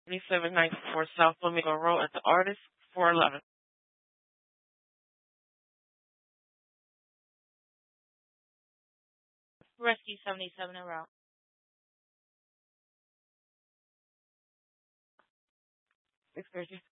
3794 South Flamingo Road at the Artist, 411. Rescue 77 en route. Excursion.